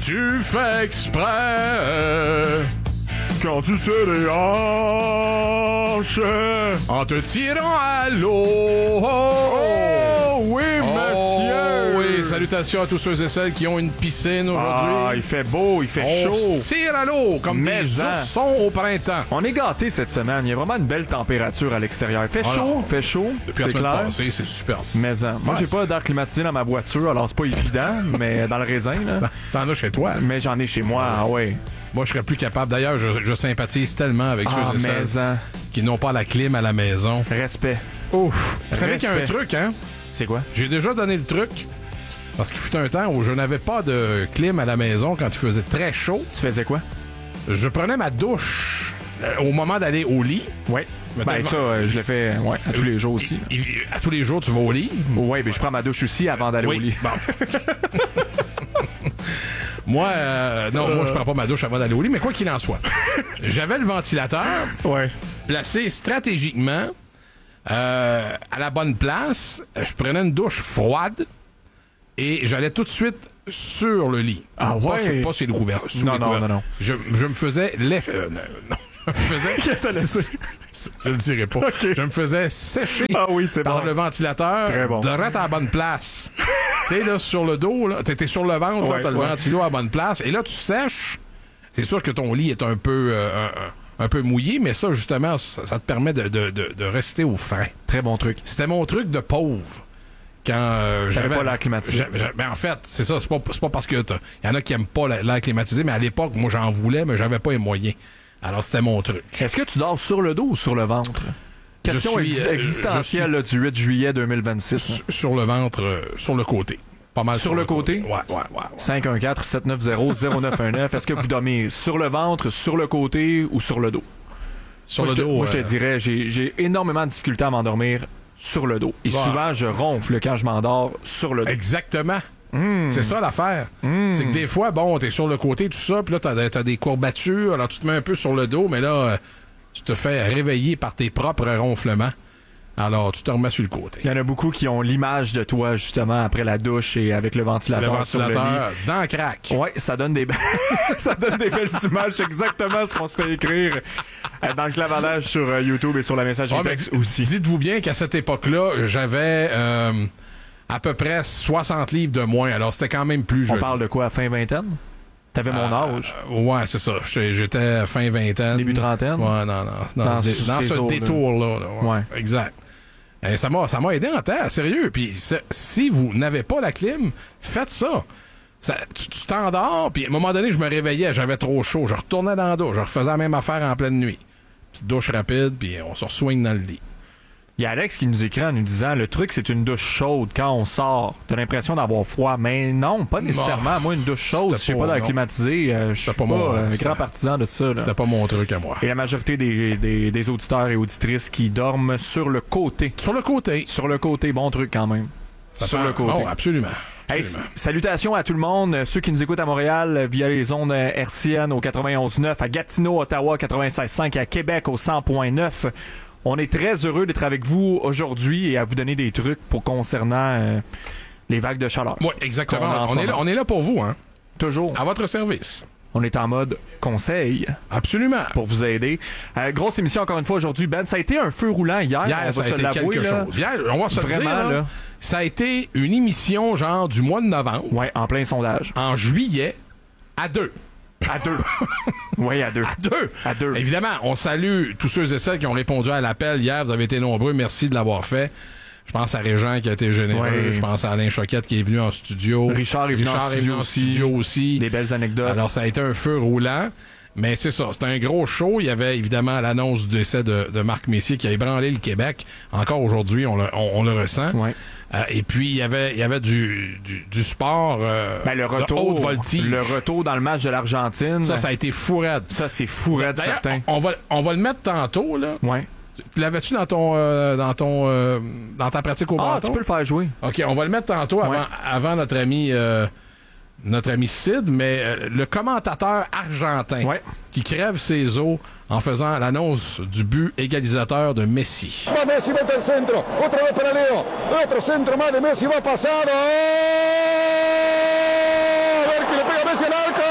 Tu fais exprès quand tu te déhanches en te tirant à l'eau. Oh, oui, monsieur! Oui, salutations à tous ceux et celles qui ont une piscine aujourd'hui. Ah, il fait beau, il fait chaud. On se tire à l'eau comme des oursons au printemps. On est gâtés cette semaine. Il y a vraiment une belle température à l'extérieur. Il fait chaud. Depuis la c'est semaine clair. passée, c'est super. Mais moi, j'ai pas d'air climatisé dans ma voiture, alors c'est pas évident, mais dans le raisin, là. T'en as chez toi. Mais j'en ai chez moi, ouais. Moi, je serais plus capable. D'ailleurs, je sympathise tellement avec ceux et celles qui n'ont pas la clim à la maison. Respect. Ouf. Vous savez qu'il y a un truc, hein? C'est quoi? J'ai déjà donné le truc. Parce qu'il fut un temps où je n'avais pas de clim à la maison quand il faisait très chaud. Tu faisais quoi? Je prenais ma douche au moment d'aller au lit. Ouais. Ben ça, je le fais à tous les jours aussi. À tous les jours, tu vas au lit? Ouais, ben je prends ma douche aussi avant d'aller au lit. Bon. Moi, moi, je prends pas ma douche avant d'aller au lit, mais quoi qu'il en soit, j'avais le ventilateur placé stratégiquement à la bonne place. Je prenais une douche froide et j'allais tout de suite sur le lit. Ah ouais? Pas sur les couverts. Non. Je me faisais Qu'est-ce que ça laisse? Je le dirai pas. Okay. Je me faisais sécher par le ventilateur direct à la bonne place. Tu sais, là, sur le dos, là, t'étais sur le ventre, là, t'as le ventilo à la bonne place, et là, tu sèches. C'est sûr que ton lit est un peu mouillé, mais ça, justement, ça te permet de rester au frais. Très bon truc. C'était mon truc de pauvre. Quand j'avais pas l'air climatisé. Ben en fait, c'est ça, c'est pas parce que y en a qui aiment pas l'air climatisé, mais à l'époque, moi, j'en voulais, mais j'avais pas les moyens. Alors, c'était mon truc. Est-ce que tu dors sur le dos ou sur le ventre? Question existentielle du 8 juillet 2026. Sur le ventre, sur le côté. Pas mal sur le côté? Ouais. 514-790-0919. Est-ce que vous dormez sur le ventre, sur le côté ou sur le dos? Sur le dos. Moi, je te dirais, j'ai énormément de difficultés à m'endormir sur le dos. Et souvent, je ronfle quand je m'endors sur le dos. Exactement. C'est ça l'affaire. C'est que des fois, t'es sur le côté, tout ça, puis là, t'as des courbatures, alors tu te mets un peu sur le dos, mais là, tu te fais réveiller par tes propres ronflements. Alors, tu te remets sur le côté. Il y en a beaucoup qui ont l'image de toi, justement, après la douche et avec le ventilateur. Le ventilateur dans le crack. Ouais, ça donne des ça donne des belles images. C'est exactement ce qu'on se fait écrire dans le clavardage sur YouTube et sur la messagerie texte aussi. Dites-vous bien qu'à cette époque-là, j'avais à peu près 60 livres de moins. Alors, c'était quand même plus jeune. On parle de quoi, fin vingtaine? T'avais mon âge. Ouais, c'est ça. J'étais fin vingtaine. Début trentaine? Ouais, non. Dans ce détour-là. Ouais. Exact. Et ça m'a aidé en temps, sérieux. Puis si vous n'avez pas la clim, faites ça. Tu t'endors, puis à un moment donné, je me réveillais, j'avais trop chaud. Je retournais dans la douche, je refaisais la même affaire en pleine nuit. Petite douche rapide, puis on se resoigne dans le lit. Il y a Alex qui nous écrit en nous disant le truc, c'est une douche chaude quand on sort. T'as l'impression d'avoir froid. Mais non, pas nécessairement. Moi, une douche chaude, si j'ai pas d'air climatisé, je suis pas un grand partisan de ça. C'était pas mon truc à moi. Et la majorité des auditeurs et auditrices qui dorment sur le côté. Sur le côté. Sur le côté, bon truc quand même. Sur le côté. Oh, absolument. Hey, salutations à tout le monde, ceux qui nous écoutent à Montréal via les ondes hertziennes au 91.9, à Gatineau, Ottawa 96.5, à Québec au 100.9. On est très heureux d'être avec vous aujourd'hui et à vous donner des trucs concernant les vagues de chaleur. Oui, exactement. On est là pour vous, hein. Toujours. À votre service. On est en mode conseil. Absolument. Pour vous aider. Grosse émission encore une fois aujourd'hui. Ben, ça a été un feu roulant hier. Hier, ça a été quelque chose. Hier, on va se dire, là, ça a été une émission genre du mois de novembre. Ouais, en plein sondage. En juillet, à 2. À 2. Oui, à 2. À 2. Évidemment, on salue tous ceux et celles qui ont répondu à l'appel hier. Vous avez été nombreux. Merci de l'avoir fait. Je pense à Régent qui a été généreux. Ouais. Je pense à Alain Choquette qui est venu en studio. Richard est venu en studio aussi. Des belles anecdotes. Alors, ça a été un feu roulant. Mais c'est ça, c'était un gros show. Il y avait évidemment l'annonce du décès de Marc Messier qui a ébranlé le Québec. Encore aujourd'hui, on le ressent. Ouais. Et puis, il y avait du sport le retour, de haute voltige. Le retour dans le match de l'Argentine. Ça a été fou raide. Ça, c'est fou raide, certain. On va le mettre tantôt, là. Ouais. Tu l'avais-tu dans ta pratique au bâton? Ah, tu peux le faire jouer. OK, on va le mettre tantôt avant notre ami Sid, mais le commentateur argentin qui crève ses os en faisant l'annonce du but égalisateur de Messi. Messi mete el centro, otra vez para Leo, otro centro más de Messi, va pasado. A ver que le pega Messi al arco.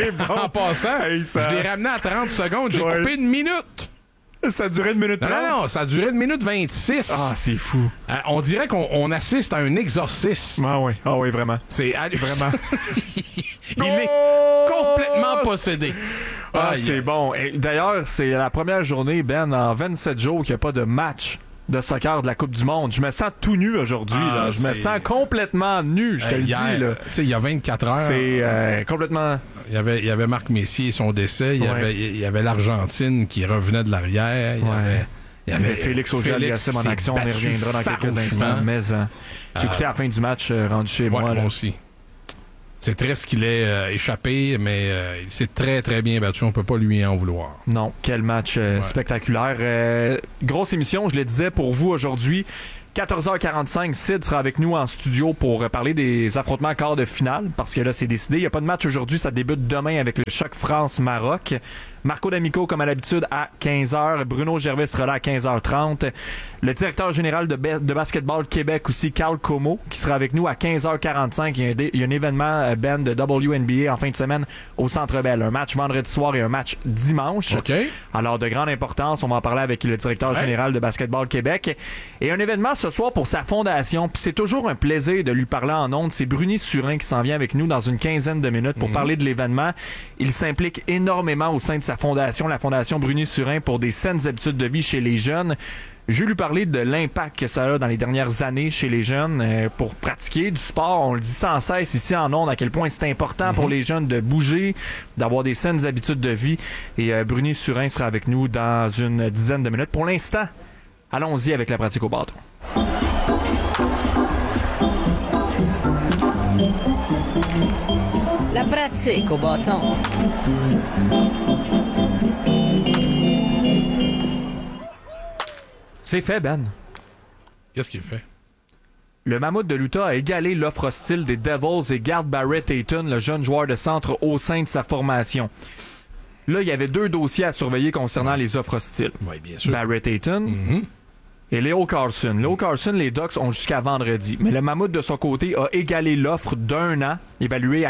c'est bon. En passant, je l'ai ramené à 30 secondes. J'ai coupé 1 minute. Ça a duré 1 minute 30? Non, ça a duré 1 minute 26. Ah, c'est fou. On dirait qu'on assiste à un exorcisme. Ah oui, vraiment. C'est vraiment... Il est complètement possédé. C'est bon. Et d'ailleurs, c'est la première journée, Ben, en 27 jours qu'il n'y a pas de match de soccer de la Coupe du Monde. Je me sens tout nu aujourd'hui. Je me sens complètement nu, je te le dis. Il y a 24 heures. C'est complètement... Il y avait Marc Messier et son décès. Il y avait l'Argentine qui revenait de l'arrière. Il y avait Félix Auger-Aliassime en action. On y reviendra dans quelques instants. Mais j'ai écouté à la fin du match rendu chez moi. Moi aussi. C'est triste qu'il ait échappé, mais il s'est très, très bien battu. On peut pas lui en vouloir. Non, quel match spectaculaire. Grosse émission, je le disais, pour vous aujourd'hui. 14h45, Sid sera avec nous en studio pour parler des affrontements quart de finale, parce que là, c'est décidé. Il n'y a pas de match aujourd'hui, ça débute demain avec le choc France-Maroc. Marco D'Amico, comme à l'habitude, à 15h. Bruno Gervais sera là à 15h30. Le directeur général de Basketball Québec aussi, Carl Como, qui sera avec nous à 15h45. Il y a un événement, Ben, de WNBA en fin de semaine au Centre Bell. Un match vendredi soir et un match dimanche. OK. Alors, de grande importance, on va en parler avec le directeur général de Basketball Québec. Et un événement ce soir pour sa fondation. Puis c'est toujours un plaisir de lui parler en ondes. C'est Bruni Surin qui s'en vient avec nous dans une quinzaine de minutes pour parler de l'événement. Il s'implique énormément au sein de sa fondation, la Fondation Bruni Surin, pour des saines habitudes de vie chez les jeunes. Je vais lui parler de l'impact que ça a dans les dernières années chez les jeunes pour pratiquer du sport. On le dit sans cesse ici en ondes à quel point c'est important pour les jeunes de bouger, d'avoir des saines habitudes de vie. Et Bruni Surin sera avec nous dans une dizaine de minutes. Pour l'instant, allons-y avec la pratique au bâton. La pratique au bâton. C'est fait, Ben. Qu'est-ce qu'il fait? Le Mammouth de l'Utah a égalé l'offre hostile des Devils et garde Barrett Hayton, le jeune joueur de centre, au sein de sa formation. Là, il y avait 2 dossiers à surveiller concernant les offres hostiles. Oui, bien sûr. Barrett Hayton et Leo Carlson. Leo Carlson, les Ducks ont jusqu'à vendredi. Mais le Mammouth, de son côté, a égalé l'offre d'1 an, évaluée à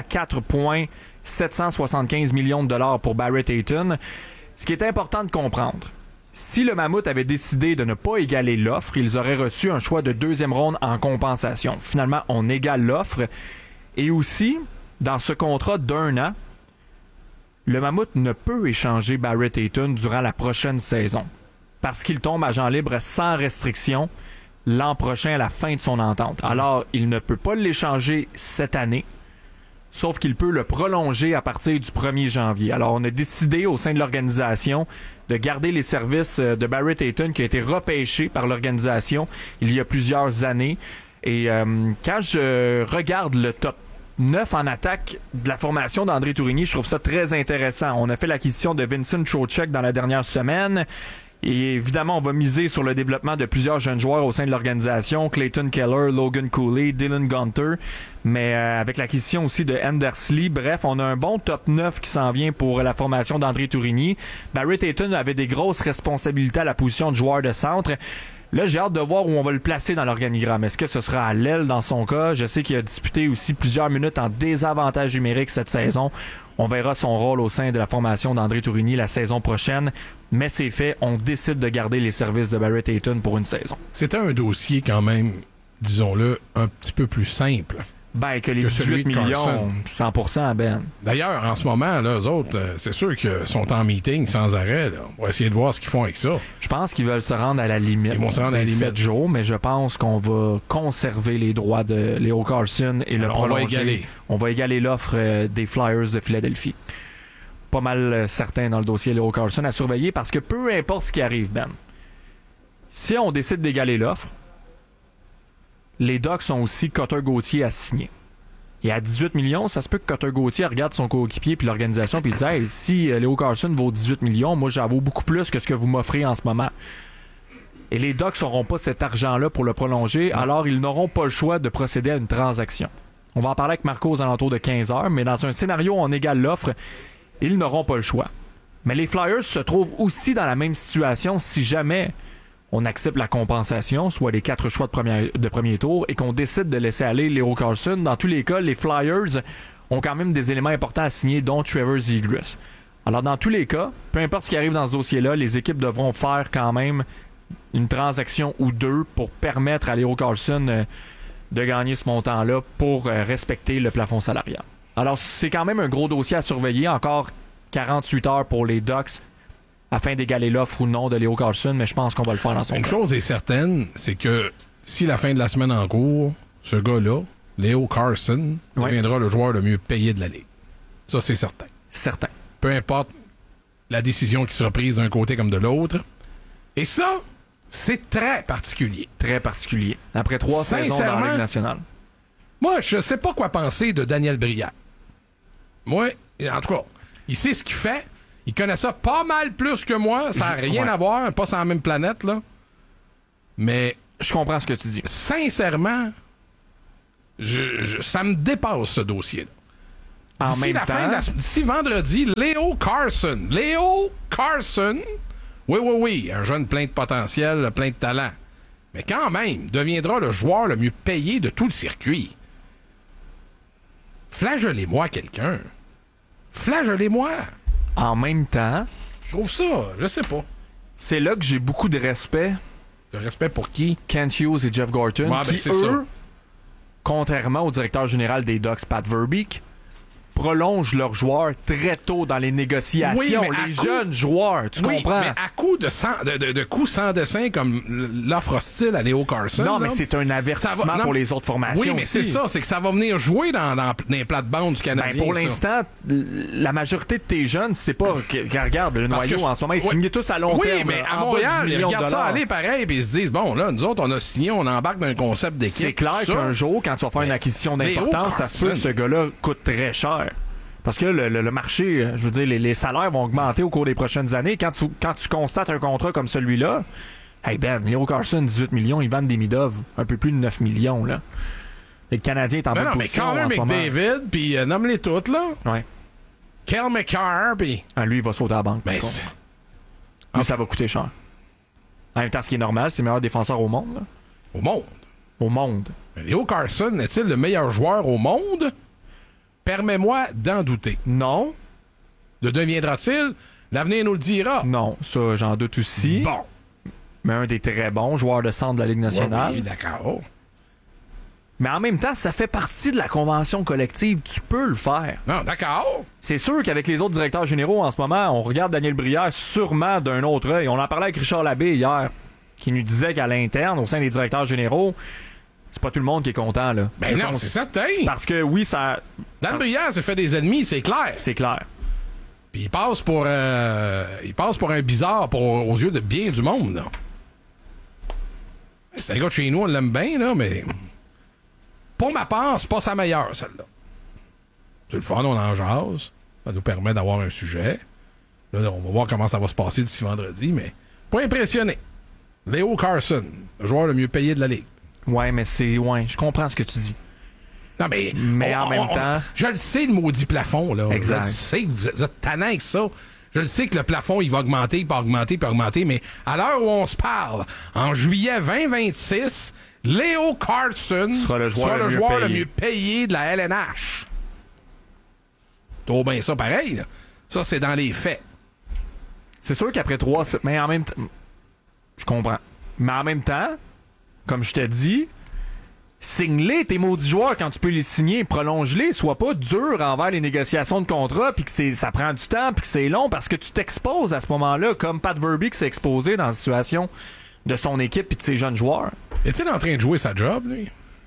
4,775 millions de dollars pour Barrett Hayton. Ce qui est important de comprendre, si le Mammouth avait décidé de ne pas égaler l'offre, ils auraient reçu un choix de 2e ronde en compensation. Finalement, on égale l'offre. Et aussi, dans ce contrat d'1 an, le Mammouth ne peut échanger Barrett Hayton durant la prochaine saison, parce qu'il tombe agent libre sans restriction l'an prochain à la fin de son entente. Alors, il ne peut pas l'échanger cette année, sauf qu'il peut le prolonger à partir du 1er janvier. Alors, on a décidé au sein de l'organisation de garder les services de Barrett Hayton, qui a été repêché par l'organisation il y a plusieurs années. Et quand je regarde le top 9 en attaque de la formation d'André Tourigny, je trouve ça très intéressant. On a fait l'acquisition de Vincent Trocheck dans la dernière semaine. Et évidemment, on va miser sur le développement de plusieurs jeunes joueurs au sein de l'organisation. Clayton Keller, Logan Cooley, Dylan Gunter. Mais avec l'acquisition aussi de Andersley. Bref, on a un bon top 9 qui s'en vient pour la formation d'André Tourigny. Barrett Hayton avait des grosses responsabilités à la position de joueur de centre. Là, j'ai hâte de voir où on va le placer dans l'organigramme. Est-ce que ce sera à l'aile dans son cas? Je sais qu'il a disputé aussi plusieurs minutes en désavantage numérique cette saison. On verra son rôle au sein de la formation d'André Tourigny la saison prochaine. Mais c'est fait, on décide de garder les services de Barrett Hayton pour une saison. C'était un dossier quand même, disons-le, un petit peu plus simple. Ben, que les 18 millions, 100%, Ben. D'ailleurs, en ce moment, là, eux autres, c'est sûr qu'ils sont en meeting sans arrêt. Là. On va essayer de voir ce qu'ils font avec ça. Je pense qu'ils veulent se rendre à la limite. Ils vont se rendre à la limite. 7 jours, mais je pense qu'on va conserver les droits de Leo Carlson et le prolonger. On va égaler l'offre des Flyers de Philadelphie. Pas mal certain dans le dossier Leo Carlson à surveiller, parce que peu importe ce qui arrive, Ben, si on décide d'égaler l'offre, les Ducks sont aussi Cutter Gauthier à signer. Et à 18 millions, ça se peut que Cutter Gauthier regarde son coéquipier puis l'organisation puis il dit « Hey, si Leo Carlson vaut 18 millions, moi j'en vaux beaucoup plus que ce que vous m'offrez en ce moment. » Et les Ducks n'auront pas cet argent-là pour le prolonger, alors ils n'auront pas le choix de procéder à une transaction. On va en parler avec Marco aux alentours de 15h, mais dans un scénario où on égale l'offre, ils n'auront pas le choix. Mais les Flyers se trouvent aussi dans la même situation si jamais on accepte la compensation, soit les 4 choix de premier tour, et qu'on décide de laisser aller Leo Carlson. Dans tous les cas, les Flyers ont quand même des éléments importants à signer, dont Trevor Zegras. Alors, dans tous les cas, peu importe ce qui arrive dans ce dossier-là, les équipes devront faire quand même une transaction ou deux pour permettre à Leo Carlsson de gagner ce montant-là pour respecter le plafond salarial. Alors, c'est quand même un gros dossier à surveiller. Encore 48 heures pour les Ducks afin d'égaler l'offre ou non de Leo Carlsson, mais je pense qu'on va le faire dans son cas. Une chose est certaine, c'est que si la fin de la semaine en cours, ce gars-là, Leo Carlsson, deviendra le joueur le mieux payé de la Ligue. Ça, c'est certain. Certain. Peu importe la décision qui sera prise d'un côté comme de l'autre. Et ça, c'est très particulier. Très particulier. Après 3 saisons dans la Ligue nationale. Moi, je sais pas quoi penser de Daniel Brière. Moi, en tout cas, il sait ce qu'il fait. Il connaît ça pas mal plus que moi. Ça n'a rien à voir. Pas sur la même planète, là. Mais... Je comprends ce que tu dis. Sincèrement, ça me dépasse, ce dossier-là. En même temps... D'ici vendredi, Leo Carlsson, oui, un jeune plein de potentiel, plein de talent, mais quand même, deviendra le joueur le mieux payé de tout le circuit. Flagellez-moi quelqu'un. Flagellez-moi. En même temps... Je trouve ça, je sais pas. C'est là que j'ai beaucoup de respect. De respect pour qui? Kent Hughes et Jeff Gorton, qui, eux, contrairement au directeur général des Ducks, Pat Verbeek, prolongent leurs joueurs très tôt dans les négociations. Oui, les jeunes joueurs, tu comprends? Mais à coup de coups sans dessin comme l'offre hostile à Leo Carlsson. Non, mais c'est un avertissement pour les autres formations. Oui, mais c'est ça, c'est que ça va venir jouer dans les plates-bandes du Canadien. Pour l'instant, la majorité de tes jeunes, c'est pas... Regarde, le noyau en ce moment, ils signent tous à long terme. Oui, mais à Montréal, ils regardent ça aller pareil, puis ils se disent, bon, là, nous autres, on a signé, on embarque dans un concept d'équipe. C'est clair qu'un jour, quand tu vas faire une acquisition d'importance, ça se peut que ce gars-là coûte très cher. Parce que le marché, je veux dire, les salaires vont augmenter au cours des prochaines années. Quand tu constates un contrat comme celui-là, hey Ben, Leo Carlsson, 18 millions, ils vendent des Midov, un peu plus de 9 millions, là. Et le Canadien est en bonne position en ce moment. Mais Connor McDavid, puis nomme-les toutes, là. Ouais. Kel McCarr, puis... Lui, il va sauter à la banque. Mais lui, ça va coûter cher. En même temps, ce qui est normal, c'est le meilleur défenseur au monde, là. Au monde? Au monde. Mais Leo Carlsson est-il le meilleur joueur au monde? Permets-moi d'en douter. Non. Le deviendra-t-il? L'avenir nous le dira. Non, ça, j'en doute aussi. Bon. Mais un des très bons joueurs de centre de la Ligue nationale. Oui, d'accord. Mais en même temps, ça fait partie de la convention collective. Tu peux le faire. Non, d'accord. C'est sûr qu'avec les autres directeurs généraux en ce moment, on regarde Daniel Brière sûrement d'un autre œil. On en parlait avec Richard Labbé hier, qui nous disait qu'à l'interne, au sein des directeurs généraux, c'est pas tout le monde qui est content, là. Ben non, c'est certain. Parce que oui, ça... Dan Brière s'est fait des ennemis, c'est clair. C'est clair. Puis il passe pour un bizarre aux yeux de bien du monde, là. C'est un gars de chez nous, on l'aime bien, là, mais... Pour ma part, c'est pas sa meilleure, celle-là. C'est le fun, on en jase. Ça nous permet d'avoir un sujet. Là, on va voir comment ça va se passer d'ici vendredi, mais... Pas impressionné. Leo Carlsson, le joueur le mieux payé de la Ligue. Ouais, mais je comprends ce que tu dis. Non, mais en même temps... Je le sais, le maudit plafond, là. Exact. Je le sais, vous êtes tannant avec ça. Je le sais que le plafond, il va augmenter, il va augmenter, puis augmenter, mais à l'heure où on se parle, en juillet 2026, Leo Carlsson sera le joueur le mieux payé de la LNH. Trop bien ça, pareil, là. Ça, c'est dans les faits. C'est sûr qu'après 3... Mais en même temps... Je comprends. Mais en même temps... Comme je te dis, signe-les tes maudits joueurs quand tu peux les signer, prolonge-les, sois pas dur envers les négociations de contrat, puis que ça prend du temps, puis que c'est long, parce que tu t'exposes à ce moment-là, comme Pat Verbeek s'est exposé dans la situation de son équipe et de ses jeunes joueurs. Est-il en train de jouer sa job, lui?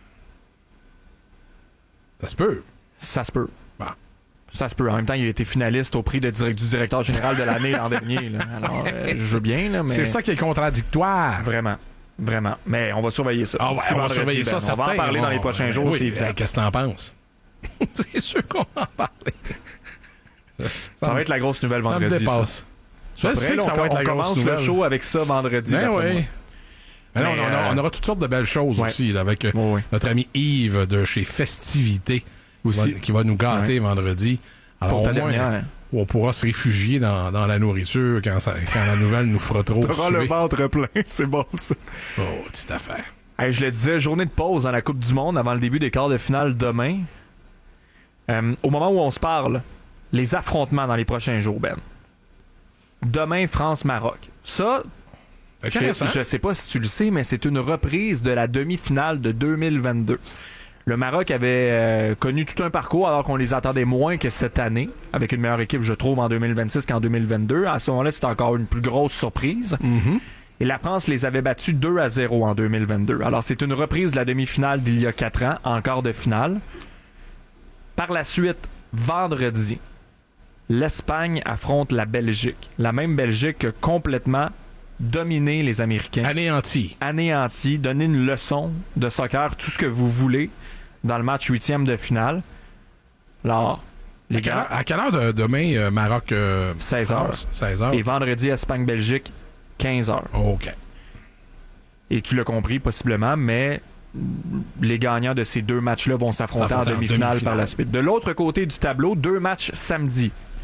Ça se peut. Ça se peut. Bon. Ça se peut. En même temps, il a été finaliste au prix du directeur général de l'année l'an dernier. Là. Alors, je veux bien, là, mais... C'est ça qui est contradictoire. Vraiment. Vraiment. Mais on va surveiller ça. Ah ouais, on va surveiller ça, on va en parler dans les prochains jours, oui, c'est évident. Qu'est-ce que t'en penses? C'est sûr qu'on va en parler. Ça va être la grosse nouvelle vendredi. Ça me dépasse. Je sais que ça va être la grosse nouvelle. On commence le show avec ça vendredi. Ben oui. On aura toutes sortes de belles choses aussi, là, avec notre ami Yves de chez Festivités aussi, qui va nous gâter vendredi. Alors, pour ta dernière. On pourra se réfugier dans la nourriture quand la nouvelle nous fera trop. T'auras le ventre plein, c'est bon ça. Oh, petite affaire. Hey, je le disais, journée de pause dans la Coupe du Monde avant le début des quarts de finale demain. Au moment où on se parle, les affrontements dans les prochains jours, Ben. Demain, France-Maroc. Ça, je sais pas si tu le sais, mais c'est une reprise de la demi-finale de 2022. Le Maroc avait connu tout un parcours alors qu'on les attendait moins que cette année, avec une meilleure équipe, je trouve, en 2026 qu'en 2022. À ce moment-là, c'était encore une plus grosse surprise. Mm-hmm. Et la France les avait battus 2-0 en 2022. Alors, c'est une reprise de la demi-finale d'il y a 4 ans, en quart de finale. Par la suite, vendredi, l'Espagne affronte la Belgique. La même Belgique qui a complètement dominé les Américains. Anéanti. Donné une leçon de soccer, tout ce que vous voulez, dans le match 8e de finale. Alors, les gars... À quelle heure demain, Maroc... 16h. 16h. Et vendredi, Espagne-Belgique, 15h. OK. Et tu l'as compris, possiblement, mais les gagnants de ces 2 matchs-là vont s'affronter en demi-finale par la suite. De l'autre côté du tableau, 2 matchs samedi.